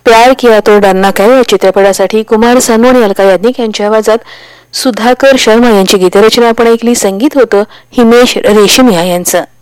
प्यार किया तो डरना क्या या चित्रपटासाठी कुमार सानू आणि अलका याज्ञिक यांच्या आवाजात सुधाकर शर्मा यांची गीतरचना आपण ऐकली. संगीत होतं हिमेश रेशमिया यांचं.